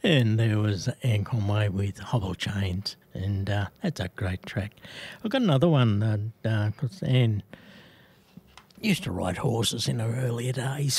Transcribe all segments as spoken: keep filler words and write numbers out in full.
And there was Anne Conway with Hobble Chains, and uh, that's a great track. I've got another one because uh, Anne used to ride horses in her earlier days.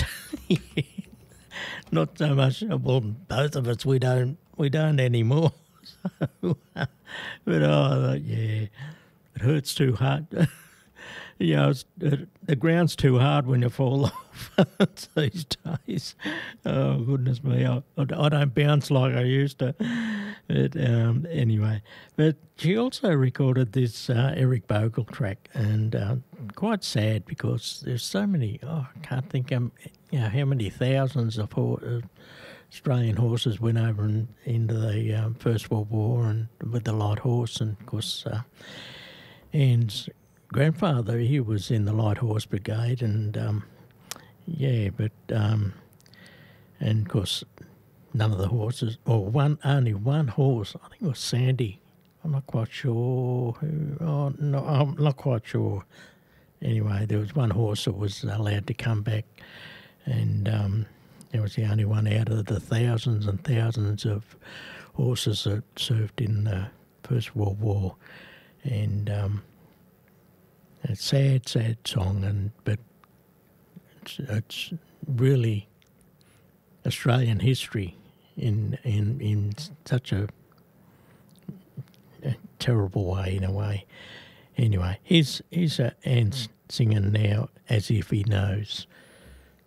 Not so much. Well, both of us we don't we don't anymore. So, but oh yeah, it hurts too hard. You know, it's, it, the ground's too hard when you fall off these days. Oh, goodness me. I, I don't bounce like I used to. But um, anyway, but she also recorded this uh, Eric Bogle track, and uh, quite sad because there's so many, oh, I can't think um, you know, how many thousands of ho- uh, Australian horses went over in, into the um, First World War and with the light horse, and of course, uh, and grandfather, he was in the Light Horse Brigade, and um, yeah, but um, and of course, none of the horses, or one, only one horse. I think it was Sandy. I'm not quite sure who. Oh no, I'm not quite sure. Anyway, there was one horse that was allowed to come back, and um, it was the only one out of the thousands and thousands of horses that served in the First World War, and. Um, A sad, sad song, and but it's, it's really Australian history in in in such a, a terrible way, in a way. Anyway, here's here's uh, Anne singing now, As If He Knows.